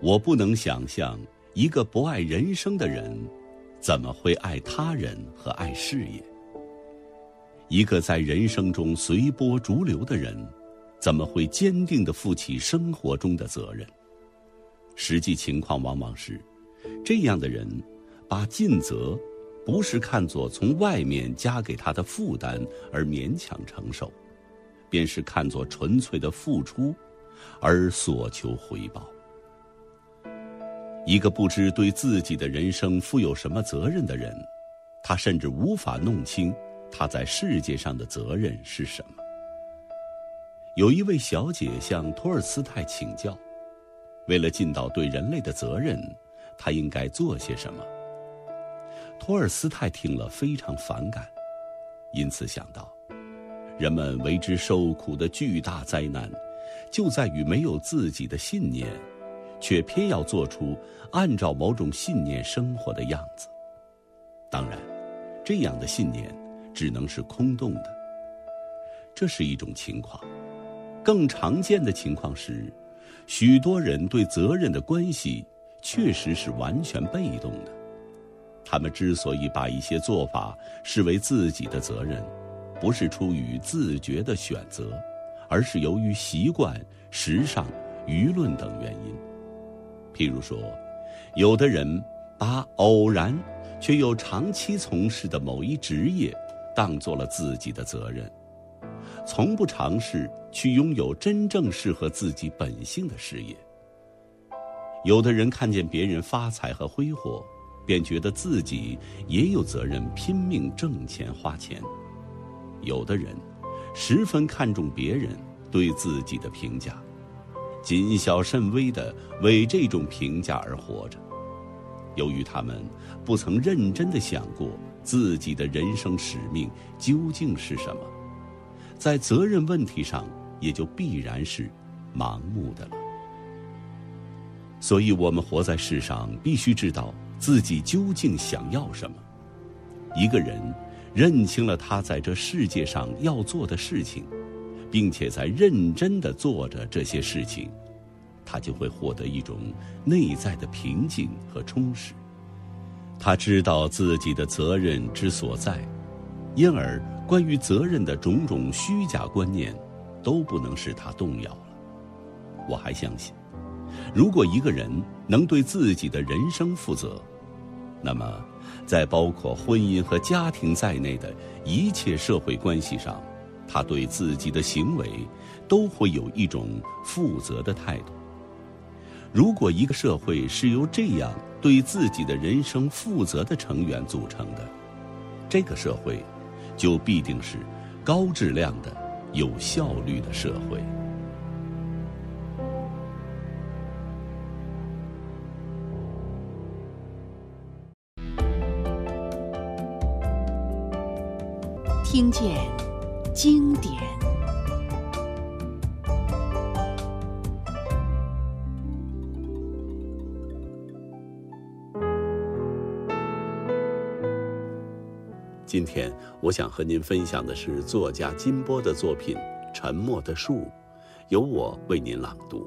我不能想象一个不爱人生的人怎么会爱他人和爱事业。一个在人生中随波逐流的人怎么会坚定地负起生活中的责任？实际情况往往是，这样的人把尽责不是看作从外面加给他的负担而勉强承受，便是看作纯粹的付出而所求回报。一个不知对自己的人生负有什么责任的人，他甚至无法弄清他在世界上的责任是什么。有一位小姐向托尔斯泰请教，为了尽到对人类的责任，他应该做些什么？托尔斯泰听了非常反感，因此想到，人们为之受苦的巨大灾难，就在于没有自己的信念，却偏要做出按照某种信念生活的样子。当然，这样的信念只能是空洞的。这是一种情况。更常见的情况是，许多人对责任的关系确实是完全被动的。他们之所以把一些做法视为自己的责任，不是出于自觉的选择，而是由于习惯、时尚、舆论等原因。譬如说，有的人把偶然却又长期从事的某一职业当作了自己的责任，从不尝试去拥有真正适合自己本性的事业。有的人看见别人发财和挥霍，便觉得自己也有责任拼命挣钱花钱。有的人十分看重别人对自己的评价，谨小慎微地为这种评价而活着。由于他们不曾认真地想过自己的人生使命究竟是什么，在责任问题上也就必然是盲目的了。所以我们活在世上，必须知道自己究竟想要什么。一个人认清了他在这世界上要做的事情，并且在认真地做着这些事情，他就会获得一种内在的平静和充实。他知道自己的责任之所在，因而关于责任的种种虚假观念都不能使他动摇了。我还相信，如果一个人能对自己的人生负责，那么在包括婚姻和家庭在内的一切社会关系上，他对自己的行为都会有一种负责的态度。如果一个社会是由这样对自己的人生负责的成员组成的，这个社会就必定是高质量的、有效率的社会。 听见经典。 今天我想和您分享的是作家金波的作品《沉默的树》，由我为您朗读。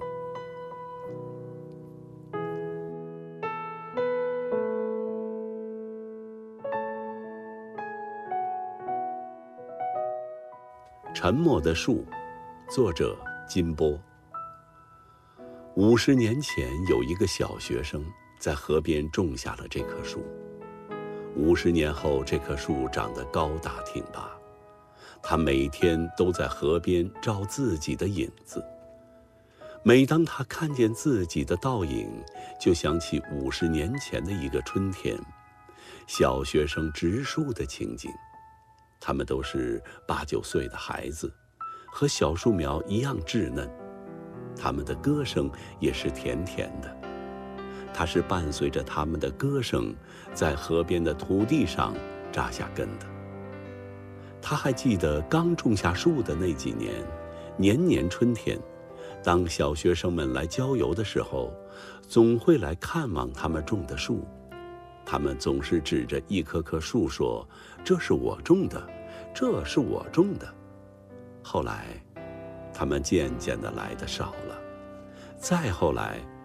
沉默的树，作者金波。50年前，有一个小学生在河边种下了这棵树。50年后，这棵树长得高大挺拔，他每天都在河边照自己的影子。每当他看见自己的倒影，就想起50年前的一个春天，小学生植树的情景。他们都是8、9岁的孩子，和小树苗一样稚嫩，他们的歌声也是甜甜的。他是伴随着他们的歌声，在河边的土地上扎下根的。他还记得刚种下树的那几年，年年春天，当小学生们来郊游的时候，总会来看望他们种的树。他们总是指着一棵棵树说：“这是我种的，这是我种的。”后来，他们渐渐地来得少了，再后来，